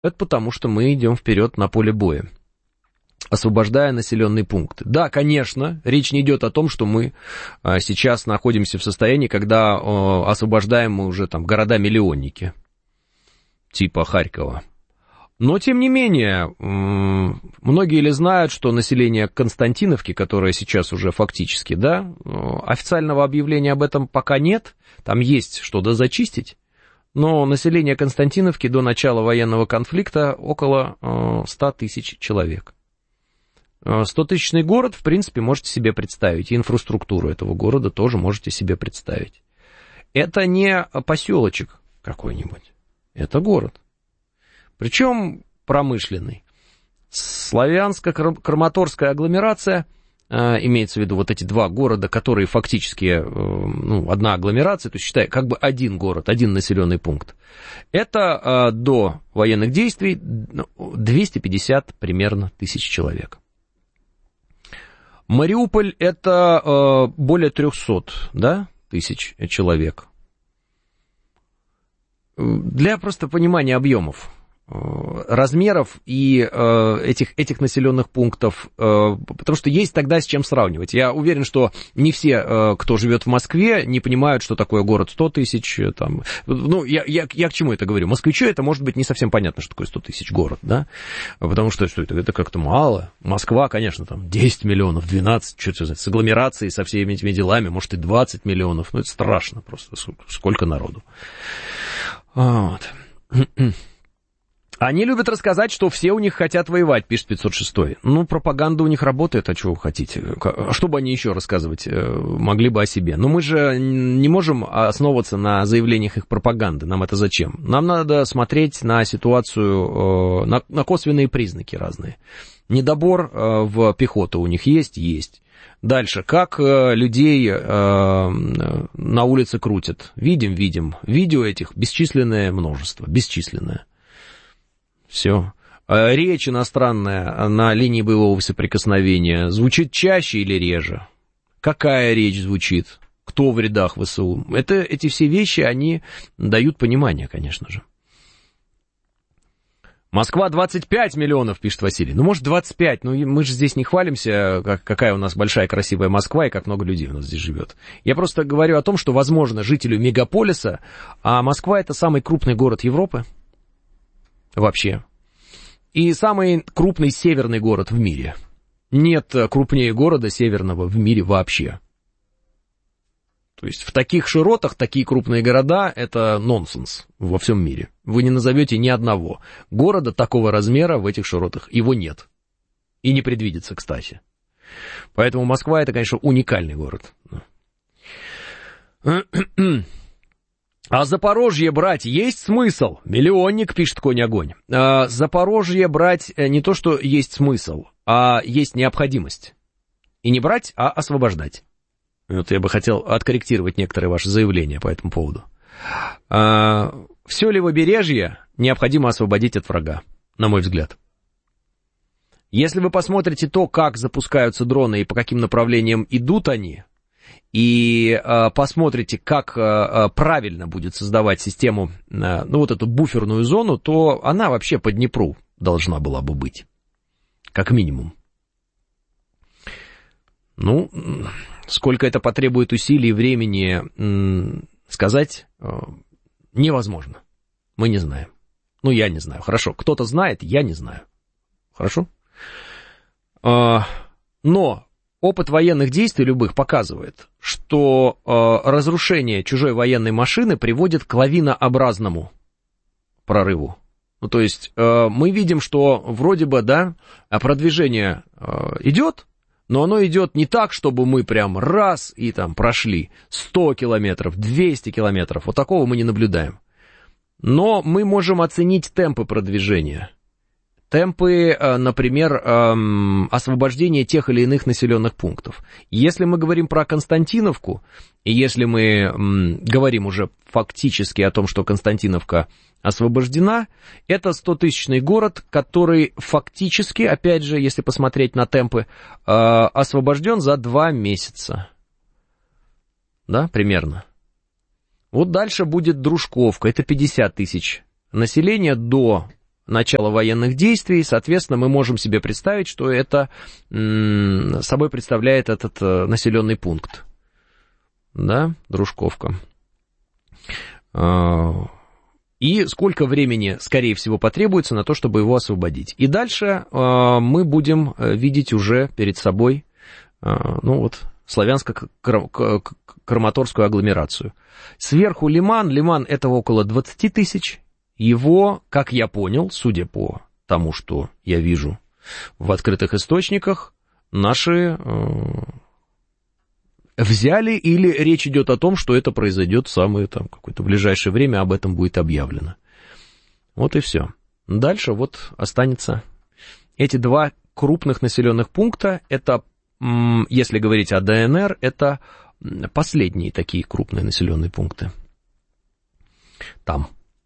Это потому, что мы идем вперед на поле боя, освобождая населенные пункты. Да, конечно, речь не идет о том, что мы сейчас находимся в состоянии, когда освобождаем мы уже там города-миллионники, типа Харькова. Но, тем не менее, многие ли знают, что население Константиновки, которое сейчас уже фактически, да, официального объявления об этом пока нет, там есть что зачистить, но население Константиновки до начала военного конфликта около 100 тысяч человек. 100-тысячный город, в принципе, можете себе представить, и инфраструктуру этого города тоже можете себе представить. Это не поселочек какой-нибудь, это город. Причем промышленный. Славянско-краматорская агломерация, имеется в виду вот эти два города, которые фактически, одна агломерация, то есть считай, как бы один город, один населенный пункт. Это до военных действий 250 примерно тысяч человек. Мариуполь это более 300, тысяч человек. Для просто понимания объемов, размеров и этих населенных пунктов, потому что есть тогда с чем сравнивать. Я уверен, что не все, кто живет в Москве, не понимают, что такое город 100 тысяч. Там. Я к чему это говорю? Москвичу это может быть не совсем понятно, что такое 100 тысяч город, да? Потому что это как-то мало. Москва, конечно, там 10 миллионов, 12, что с агломерацией, со всеми этими делами, может и 20 миллионов. Это страшно просто, сколько народу. Вот. Они любят рассказать, что все у них хотят воевать, пишет 506. Пропаганда у них работает, а чего вы хотите? Что бы они еще рассказывать могли бы о себе? Но мы же не можем основываться на заявлениях их пропаганды. Нам это зачем? Нам надо смотреть на ситуацию, на косвенные признаки разные. Недобор в пехоту у них есть? Есть. Дальше. Как людей на улице крутят? Видим. Видео этих бесчисленное множество. Бесчисленное. Все. Речь иностранная на линии боевого соприкосновения звучит чаще или реже? Какая речь звучит? Кто в рядах ВСУ? Эти все вещи, они дают понимание, конечно же. Москва 25 миллионов, пишет Василий. Может 25, но мы же здесь не хвалимся, какая у нас большая красивая Москва и как много людей у нас здесь живет. Я просто говорю о том, что, возможно, жителю мегаполиса, а Москва это самый крупный город Европы. Вообще. И самый крупный северный город в мире. Нет крупнее города северного в мире вообще. То есть в таких широтах такие крупные города — это нонсенс во всем мире. Вы не назовете ни одного города такого размера в этих широтах. Его нет. И не предвидится, кстати. Поэтому Москва — это, конечно, уникальный город. А Запорожье брать есть смысл? Миллионник, пишет Конь-огонь. Запорожье брать не то, что есть смысл, а есть необходимость. И не брать, а освобождать. Вот я бы хотел откорректировать некоторые ваши заявления по этому поводу. Все левобережье необходимо освободить от врага, на мой взгляд. Если вы посмотрите то, как запускаются дроны и по каким направлениям идут они, и посмотрите, как правильно будет создавать систему, эту буферную зону, то она вообще по Днепру должна была бы быть, как минимум. Сколько это потребует усилий и времени, сказать невозможно. Мы не знаем. Я не знаю. Хорошо, кто-то знает, я не знаю. Хорошо? Но опыт военных действий любых показывает, что разрушение чужой военной машины приводит к лавинообразному прорыву. То есть мы видим, что вроде бы, продвижение идет, но оно идет не так, чтобы мы прям раз и там прошли 100 километров, 200 километров. Вот такого мы не наблюдаем. Но мы можем оценить темпы продвижения. Темпы, например, освобождения тех или иных населенных пунктов. Если мы говорим про Константиновку, и если мы говорим уже фактически о том, что Константиновка освобождена, это 100-тысячный город, который фактически, опять же, если посмотреть на темпы, освобожден за 2 месяца. Да, примерно. Вот дальше будет Дружковка, это 50 тысяч населения до начала военных действий, соответственно, мы можем себе представить, что это собой представляет этот населенный пункт. Да, Дружковка. И сколько времени, скорее всего, потребуется на то, чтобы его освободить. И дальше мы будем видеть уже перед собой, славянско-краматорскую агломерацию. Сверху Лиман. Лиман — это около 20 тысяч. Его, как я понял, судя по тому, что я вижу в открытых источниках, наши взяли, или речь идет о том, что это произойдет в самое какое-то ближайшее время, об этом будет объявлено. Вот и все. Дальше вот останется эти два крупных населенных пункта. Это, если говорить о ДНР, это последние такие крупные населенные пункты. Там.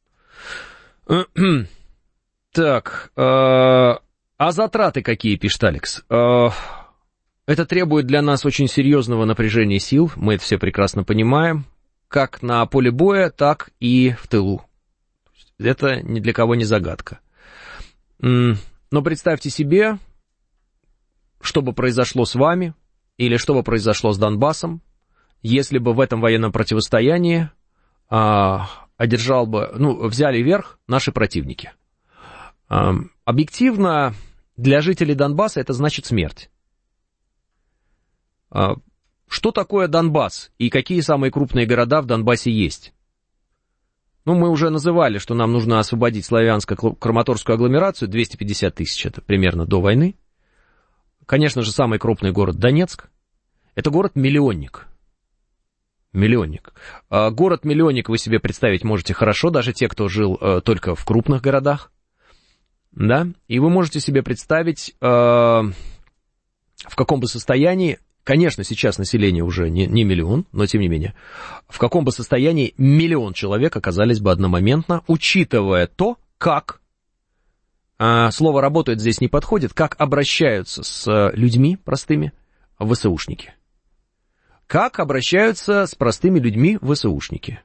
Так, а затраты какие, пишет Алекс? Это требует для нас очень серьезного напряжения сил, мы это все прекрасно понимаем, как на поле боя, так и в тылу. Это ни для кого не загадка. Но представьте себе, что бы произошло с вами, или что бы произошло с Донбассом, если бы в этом военном противостоянии взяли верх наши противники. Объективно, для жителей Донбасса это значит смерть. Что такое Донбасс и какие самые крупные города в Донбассе есть? Мы уже называли, что нам нужно освободить славянско-краматорскую агломерацию, 250 тысяч, это примерно до войны. Конечно же, самый крупный город Донецк. Это город-миллионник. Город-миллионник вы себе представить можете хорошо, даже те, кто жил только в крупных городах. Да? И вы можете себе представить, в каком бы состоянии, конечно, сейчас население уже не миллион, но тем не менее, в каком бы состоянии миллион человек оказались бы одномоментно, учитывая то, как, слово «работает» здесь не подходит, как обращаются с людьми простыми ВСУшники. Как обращаются с простыми людьми ВСУшники?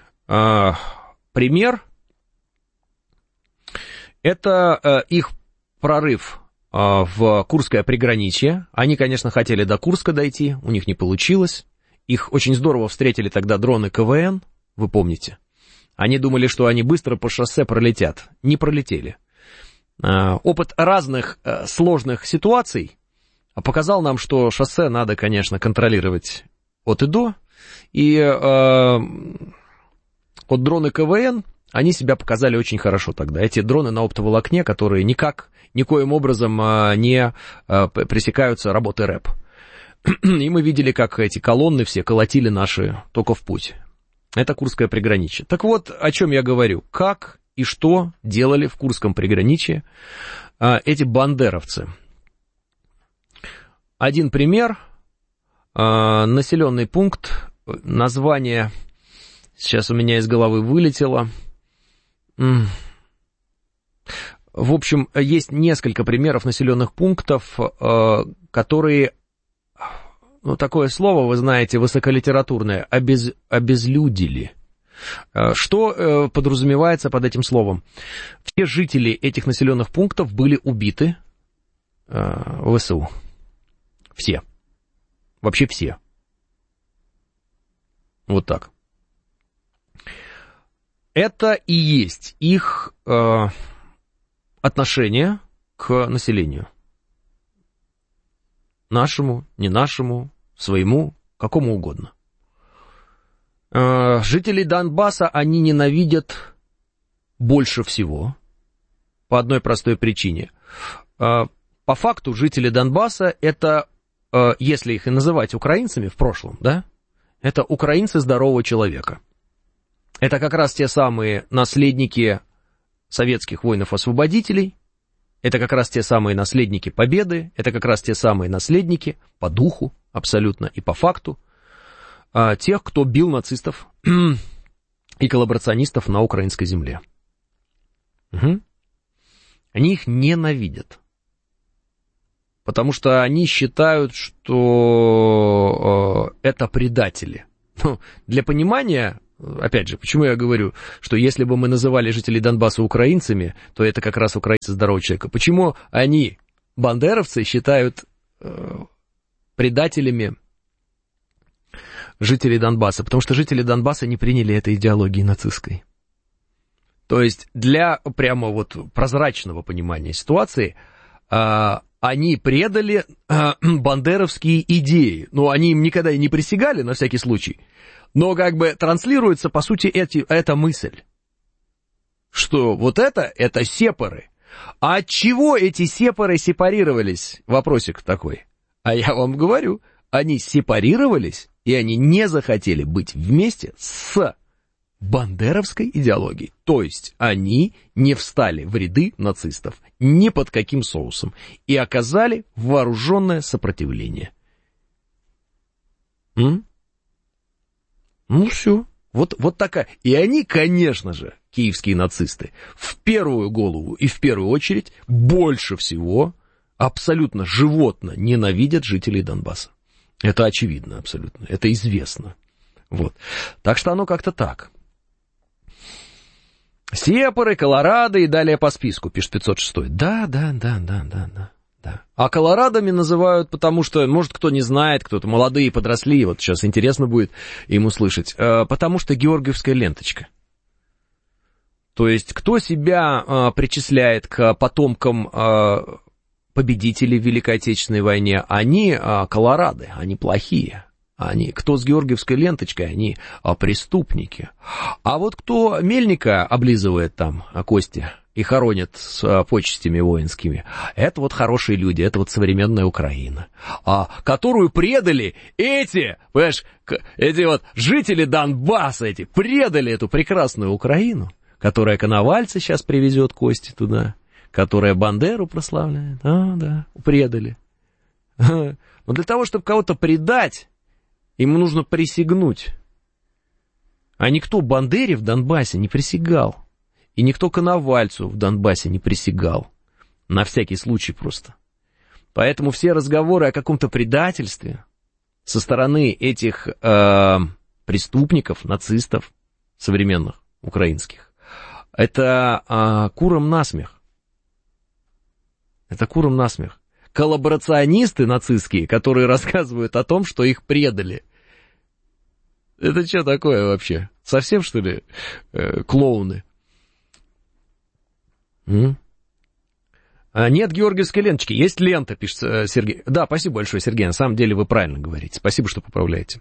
Пример – это их прорыв в Курское приграничье. Они, конечно, хотели до Курска дойти, у них не получилось. Их очень здорово встретили тогда дроны КВН, вы помните. Они думали, что они быстро по шоссе пролетят. Не пролетели. Опыт разных сложных ситуаций показал нам, что шоссе надо, конечно, контролировать от и до. И от дроны КВН, они себя показали очень хорошо тогда. Эти дроны на оптоволокне, которые никоим образом не пресекаются работой РЭП. И мы видели, как эти колонны все колотили наши только в путь. Это Курское приграничье. Так вот, о чем я говорю. Как и что делали в Курском приграничье эти бандеровцы. Один пример. Населенный пункт. Название сейчас у меня из головы вылетело. В общем, есть несколько примеров населенных пунктов, которые, такое слово, вы знаете, высоколитературное, обезлюдили. Что подразумевается под этим словом? Все жители этих населенных пунктов были убиты ВСУ. Все. Вообще все. Вот так. Это и есть их отношение к населению. Нашему, не нашему, своему, какому угодно. Жителей Донбасса они ненавидят больше всего по одной простой причине. По факту жители Донбасса это, если их и называть украинцами в прошлом, да, это украинцы здорового человека. Это как раз те самые наследники советских воинов-освободителей, это как раз те самые наследники победы, это как раз те самые наследники по духу абсолютно и по факту тех, кто бил нацистов и коллаборационистов на украинской земле. Угу. Они их ненавидят, потому что они считают, что это предатели. Для понимания, опять же, почему я говорю, что если бы мы называли жителей Донбасса украинцами, то это как раз украинцы здорового человека. Почему они, бандеровцы, считают предателями жителей Донбасса? Потому что жители Донбасса не приняли этой идеологии нацистской. То есть для прямо вот прозрачного понимания ситуации они предали бандеровские идеи. Ну, они им никогда и не присягали, на всякий случай. Но как бы транслируется, по сути, эта мысль, что вот это сепары. А от чего эти сепары сепарировались? Вопросик такой. А я вам говорю, они сепарировались, и они не захотели быть вместе с бандеровской идеологией. То есть они не встали в ряды нацистов ни под каким соусом и оказали вооруженное сопротивление. Ну все, вот такая. И они, конечно же, киевские нацисты, в первую голову и в первую очередь больше всего абсолютно животно ненавидят жителей Донбасса. Это очевидно абсолютно, это известно. Вот. Так что оно как-то так. Сепары, Колорадо и далее по списку, пишет 506. Да. А колорадами называют, потому что, может, кто не знает, кто-то молодые подросли, вот сейчас интересно будет им услышать, потому что георгиевская ленточка. То есть, кто себя причисляет к потомкам победителей в Великой Отечественной войне, они колорады, они плохие. Кто с георгиевской ленточкой, они преступники. А вот кто мельника облизывает там кости и хоронит с почестями воинскими, это вот хорошие люди, это вот современная Украина, которую предали эти вот жители Донбасса, предали эту прекрасную Украину, которая Коновальца сейчас привезет кости туда, которая Бандеру прославляет, да, предали. Но для того, чтобы кого-то предать, ему нужно присягнуть. А никто Бандере в Донбассе не присягал. И никто Коновальцу в Донбассе не присягал. На всякий случай просто. Поэтому все разговоры о каком-то предательстве со стороны этих преступников, нацистов, современных, украинских, это курам насмех. Это курам насмех. Коллаборационисты нацистские, которые рассказывают о том, что их предали. Это что такое вообще? Совсем, что ли, клоуны? Нет георгиевской ленточки, есть лента, пишет Сергей. Да, спасибо большое, Сергей, на самом деле вы правильно говорите. Спасибо, что поправляете.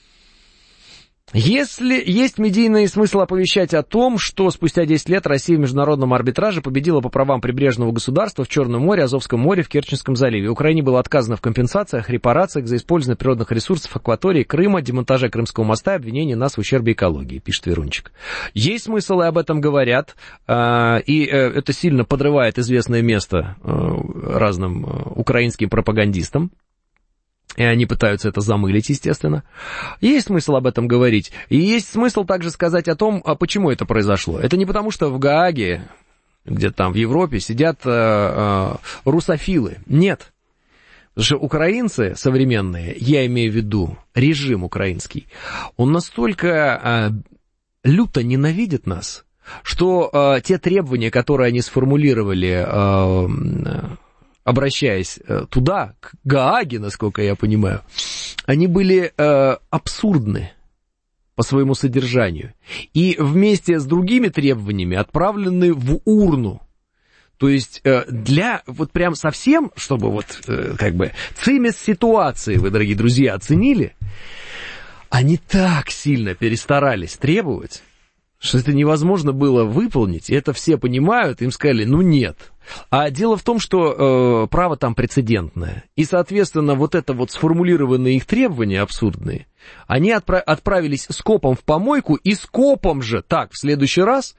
Если есть медийный смысл оповещать о том, что спустя 10 лет Россия в международном арбитраже победила по правам прибрежного государства в Черном море, Азовском море, в Керченском заливе. Украине было отказано в компенсациях, репарациях за использование природных ресурсов акватории Крыма, демонтаже Крымского моста и обвинение нас в ущербе экологии, пишет Верунчик. Есть смысл, и об этом говорят, и это сильно подрывает известное место разным украинским пропагандистам. И они пытаются это замылить, естественно. Есть смысл об этом говорить. И есть смысл также сказать о том, почему это произошло. Это не потому, что в Гааге, где-то там в Европе, сидят русофилы. Нет. Потому что украинцы современные, я имею в виду режим украинский, он настолько люто ненавидит нас, что те требования, которые они сформулировали, обращаясь туда, к Гааге, насколько я понимаю, они были абсурдны по своему содержанию. И вместе с другими требованиями отправлены в урну. То есть для вот прям совсем, чтобы вот как бы цимес ситуации вы, дорогие друзья, оценили, они так сильно перестарались требовать, что это невозможно было выполнить, и это все понимают, им сказали, ну нет. А дело в том, что право там прецедентное, и, соответственно, вот это вот сформулированные их требования абсурдные, они отправились скопом в помойку, и скопом же, так, в следующий раз,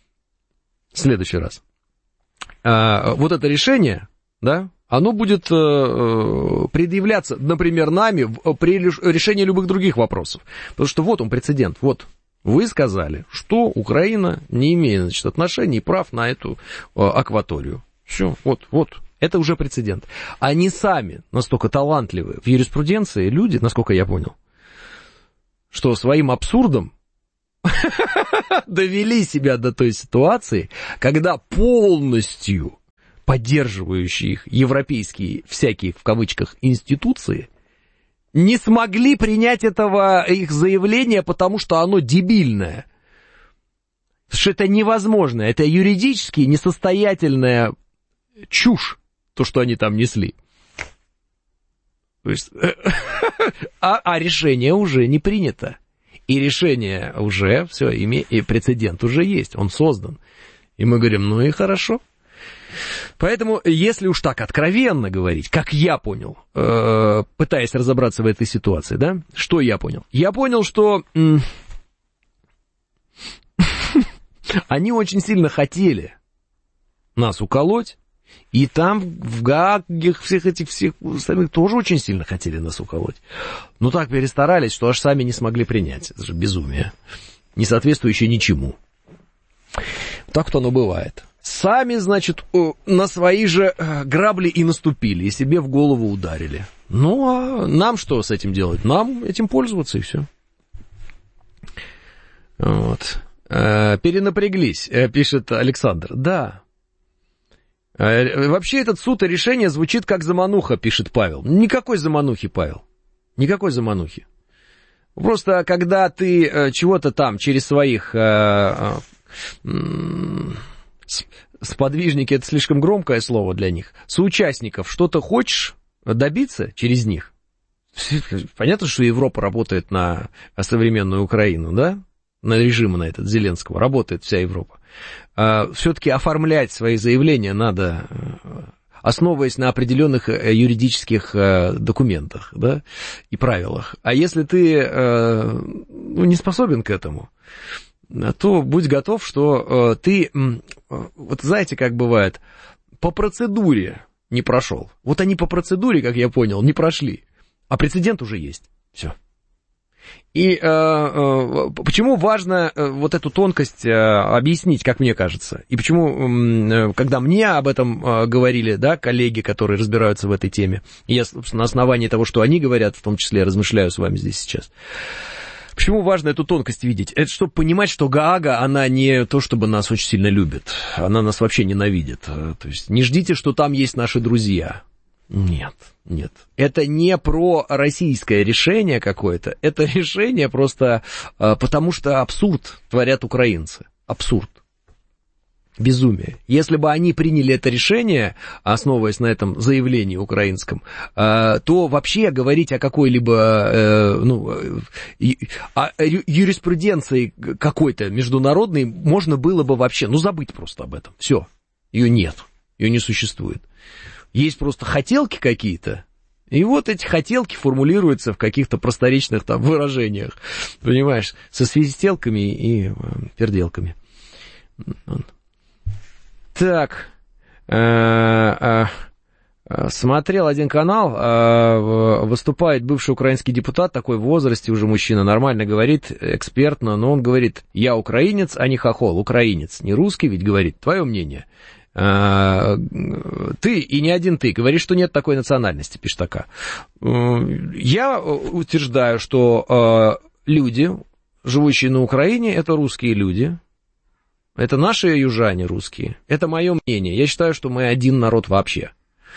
вот это решение, да, оно будет предъявляться, например, нами при решении любых других вопросов, потому что вот он прецедент, вот. Вы сказали, что Украина не имеет, значит, отношений и прав на эту акваторию. Все, вот, это уже прецедент. Они сами настолько талантливы в юриспруденции люди, насколько я понял, что своим абсурдом довели себя до той ситуации, когда полностью поддерживающие их европейские всякие, в кавычках, институции не смогли принять этого их заявления, потому что оно дебильное. Потому что это невозможно, это юридически несостоятельная чушь, то, что они там несли. То есть, а решение уже не принято. И решение уже, все, и прецедент уже есть, он создан. И мы говорим, ну и хорошо. Поэтому, если уж так откровенно говорить, как я понял, пытаясь разобраться в этой ситуации, да, что я понял? Я понял, что они очень сильно хотели нас уколоть, и там в Гааге всех самих тоже очень сильно хотели нас уколоть. Но так перестарались, что аж сами не смогли принять. Это же безумие, не соответствующее ничему. Так вот оно бывает. Сами, значит, на свои же грабли и наступили, и себе в голову ударили. Ну, а нам что с этим делать? Нам этим пользоваться, и все. Вот. Перенапряглись, пишет Александр. Да. Вообще этот суд и решение звучит как замануха, пишет Павел. Никакой заманухи, Павел. Никакой заманухи. Просто когда ты чего-то там через своих... сподвижники — это слишком громкое слово для них. Соучастников что-то хочешь добиться через них? Понятно, что Европа работает на современную Украину, да? На режим на этот Зеленского. Работает вся Европа. Все-таки оформлять свои заявления надо, основываясь на определенных юридических документах, да, и правилах. А если ты не способен к этому, то будь готов, что ты, вот знаете, как бывает, по процедуре не прошел. Вот они по процедуре, как я понял, не прошли, а прецедент уже есть. Все. И почему важно вот эту тонкость объяснить, как мне кажется, и почему, когда мне об этом говорили, да, коллеги, которые разбираются в этой теме, и я, собственно, на основании того, что они говорят, в том числе, размышляю с вами здесь сейчас. Почему важно эту тонкость видеть? Это чтобы понимать, что Гаага, она не то, чтобы нас очень сильно любит, она нас вообще ненавидит. То есть не ждите, что там есть наши друзья. Нет, нет. Это не про российское решение какое-то, это решение просто потому, что абсурд творят украинцы. Абсурд. Безумие. Если бы они приняли это решение, основываясь на этом заявлении украинском, то вообще говорить о какой-либо о юриспруденции какой-то международной можно было бы вообще, забыть просто об этом. Все. Ее нет. Ее не существует. Есть просто хотелки какие-то, и вот эти хотелки формулируются в каких-то просторечных там выражениях, понимаешь, со свистелками и перделками. Так, смотрел один канал, выступает бывший украинский депутат, такой в возрасте уже мужчина, нормально говорит, экспертно, но он говорит, я украинец, а не хохол, украинец, не русский, ведь говорит, твое мнение. Ты, и не один ты, говоришь, что нет такой национальности, пишет такая. Я утверждаю, что люди, живущие на Украине, это русские люди, это наши южане русские, это мое мнение, я считаю, что мы один народ вообще.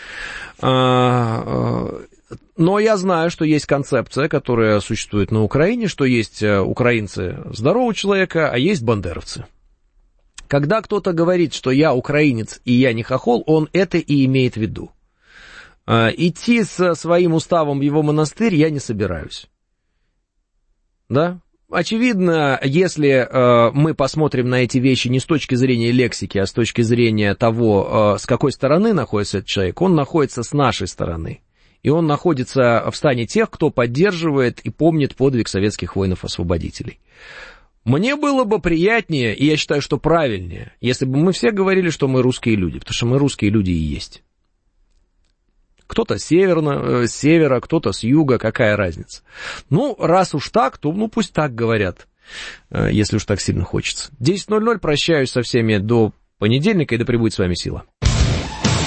Но я знаю, что есть концепция, которая существует на Украине, что есть украинцы здорового человека, а есть бандеровцы. Когда кто-то говорит, что я украинец и я не хохол, он это и имеет в виду. Идти со своим уставом в его монастырь я не собираюсь. Да? Очевидно, если мы посмотрим на эти вещи не с точки зрения лексики, а с точки зрения того, с какой стороны находится этот человек, он находится с нашей стороны. И он находится в стане тех, кто поддерживает и помнит подвиг советских воинов-освободителей. Мне было бы приятнее, и я считаю, что правильнее, если бы мы все говорили, что мы русские люди, потому что мы русские люди и есть. Кто-то с севера, кто-то с юга, какая разница. Раз уж так, то пусть так говорят, если уж так сильно хочется. 10:00, прощаюсь со всеми до понедельника, и да пребудет с вами сила.